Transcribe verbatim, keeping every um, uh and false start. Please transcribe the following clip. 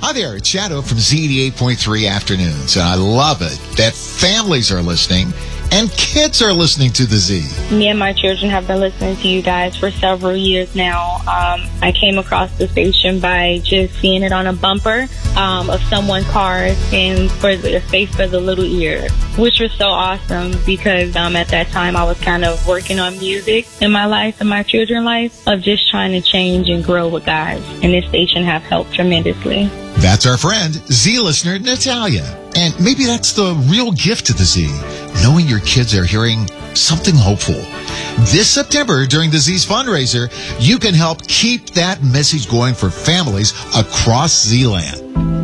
Hi there, it's Shadow from Z eighty-eight point three Afternoons, and I love it that families are listening and kids are listening to the Z. Me and my children have been listening to you guys for several years now. Um, I came across the station by just seeing it on a bumper um, of someone's car and for the space for the little ear, which was so awesome because um, at that time I was kind of working on music in my life and my children's life of just trying to change and grow with guys. And this station have helped tremendously. That's our friend, Z listener Natalia. And maybe that's the real gift to the Z, knowing your kids are hearing something hopeful. This September, during the Z's fundraiser, you can help keep that message going for families across Z-Land.